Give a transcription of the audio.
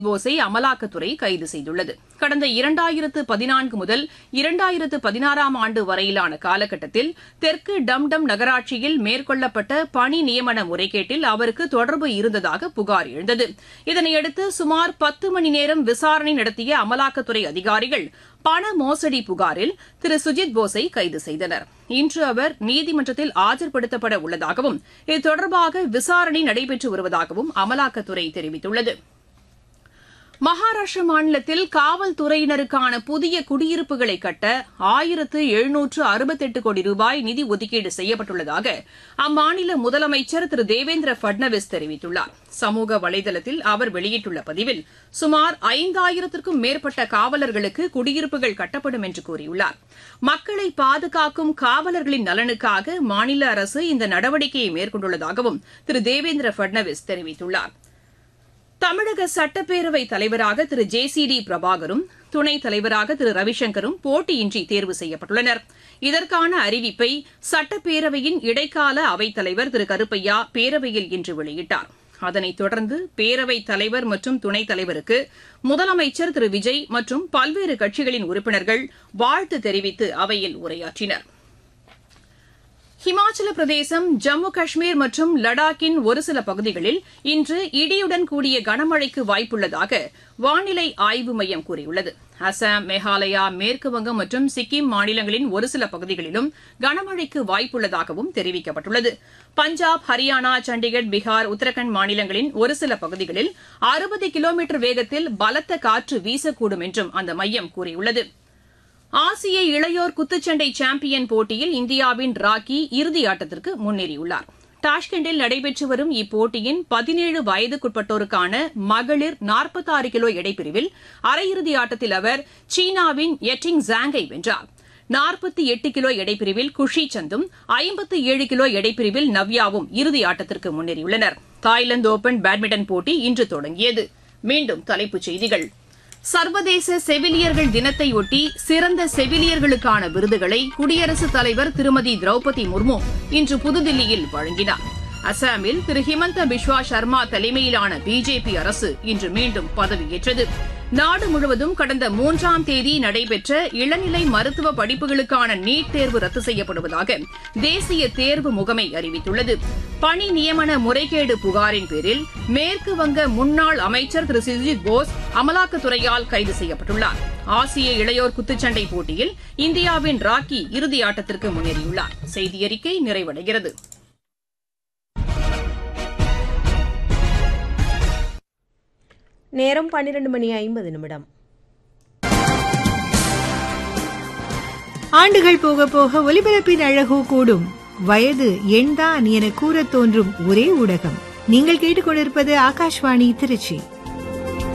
போஸை அமலாக்கத்துறை கைது செய்துள்ளது. கடந்த 2014 முதல் 2016 ஆண்டு வரையிலான காலகட்டத்தில் தெற்கு டம்டம் நகராட்சியில் மேற்கொள்ளப்பட்ட பணி நியமன முறைகேட்டில் அவருக்கு தொடர்பு இருந்ததாக புகார் எழுந்தது. இதனையடுத்து சுமார் 10 மணி நேரம் விசாரணை நடத்திய அமலாக்கத்துறை அதிகாரிகள் பண மோசடி புகாரில் திரு சுஜித் போஸை கைது செய்தனர். இன்று அவர் நீதிமன்றத்தில் ஆஜர்படுத்தப்பட உள்ளதாகவும் இது தொடர்பாக விசாரணை நடைபெற்று வருவதாகவும் அமலாக்கத்துறை தெரிவித்துள்ளது. மகாராஷ்டிர மாநிலத்தில் காவல்துறையினருக்கான புதிய குடியிருப்புகளை கட்ட 1768 கோடி ரூபாய் நிதி ஒதுக்கீடு செய்யப்பட்டுள்ளதாக அம்மாநில முதலமைச்சர் திரு தேவேந்திர பட்னாவிஸ் தெரிவித்துள்ளார். சமூக வலைதளத்தில் அவர் வெளியிட்டுள்ள பதிவில் சுமார் 5000க்கும் மேற்பட்ட காவலர்களுக்கு குடியிருப்புகள் கட்டப்படும் என்று கூறியுள்ளார். மக்களை பாதுகாக்கும் காவலர்களின் நலனுக்காக மாநில அரசு இந்த நடவடிக்கையை மேற்கொண்டுள்ளதாகவும் திரு தேவேந்திர பட்னாவிஸ் தெரிவித்துள்ளார். தமிழக சட்டப்பேரவைத் தலைவராக திரு ஜே.சி.டி. பிரபாகரும் துணைத் தலைவராக திரு ரவிசங்கரும் போட்டியின்றி தேர்வு செய்யப்பட்டுள்ளனர். இதற்கான அறிவிப்பை சட்டப்பேரவையின் இடைக்கால அவைத்தலைவர் திரு கருப்பையா பேரவையில் இன்று வெளியிட்டார். அதனைத் தொடர்ந்து பேரவைத் தலைவர் மற்றும் துணைத் தலைவருக்கு முதலமைச்சர் திரு விஜய் மற்றும் பல்வேறு கட்சிகளின் உறுப்பினர்கள் வாழ்த்து தெரிவித்து அவையில் உரையாற்றினர். ஹிமாச்சல பிரதேசம், ஜம்மு காஷ்மீர் மற்றும் லடாக்கின் ஒருசில பகுதிகளில் இன்று இடியுடன் கூடிய கனமழைக்கு வாய்ப்புள்ளதாக வானிலை ஆய்வு மையம் கூறியுள்ளது. அசாம், மேகாலயா, மேற்குவங்கம் மற்றும் சிக்கிம் மாநிலங்களின் ஒருசில பகுதிகளிலும் கனமழைக்கு வாய்ப்புள்ளதாகவும் தெரிவிக்கப்பட்டுள்ளது. பஞ்சாப், ஹரியானா, சண்டிகர், பீகார், உத்தரகாண்ட் மாநிலங்களின் ஒருசில பகுதிகளில் 60 கிலோமீட்டர் வேகத்தில் பலத்த காற்று வீசக்கூடும் என்றும் அந்த மையம் கூறியுள்ளது. ஆசிய இளையோர் குத்துச்சண்டை சாம்பியன் போட்டியில் இந்தியாவின் ராக்கி இறுதியாட்டத்திற்கு முன்னேறியுள்ளார். டாஷ்கண்டில் நடைபெற்று வரும் இப்போட்டியின் 17 வயதுக்குட்பட்டோருக்கான மகளிர் 46 கிலோ எடைப்பிரிவில் அரையிறுதி ஆட்டத்தில் அவர் சீனாவின் எட்டிங் ஜாங்கை வென்றார். 48 கிலோ எடைப்பிரிவில் குஷி சந்தும் 57 கிலோ எடைப்பிரிவில் நவ்யாவும் இறுதியாட்டத்திற்கு முன்னேறியுள்ளனர். தாய்லாந்து ஓபன் பேட்மிண்டன் போட்டி இன்று தொடங்கியது. மீண்டும் தலைப்புச் செய்திகள். சர்வதேச செவிலியர்கள் தினத்தையொட்டி சிறந்த செவிலியர்களுக்கான விருதுகளை குடியரசுத் தலைவர் திருமதி திரௌபதி முர்மு இன்று புதுதில்லியில் வழங்கினார். அசாமில் திரு ஹிமந்த பிஸ்வா சர்மா தலைமையிலான பிஜேபி அரசு இன்று மீண்டும் பதவியேற்றது. நாடு முழுவதும் கடந்த 3ஆம் தேதி நடைபெற்ற இளநிலை மருத்துவ படிப்புகளுக்கான நீட் தேர்வு ரத்து செய்யப்படுவதாக தேசிய தேர்வு முகமை அறிவித்துள்ளது. பணி நியமன முறைகேடு புகாரின் பேரில் மேற்குவங்க முன்னாள் அமைச்சர் திரு சுஜித் போஸ் அமலாக்கத்துறையால் கைது செய்யப்பட்டுள்ளார். ஆசிய இளையோர் குத்துச்சண்டை போட்டியில் இந்தியாவின் ராக்கி இறுதியாட்டத்திற்கு முன்னேறியுள்ளார். செய்தியறிக்கை நிறைவடைகிறது. நேரம் 12:50. ஆண்டுகள் போக போக ஒலிபரப்பின் அழகோ கூடும். வயது எண்தான் என கூறத் தோன்றும் ஒரே ஊடகம். நீங்கள் கேட்டுக்கொண்டிருப்பது ஆகாஷ்வாணி திருச்சி.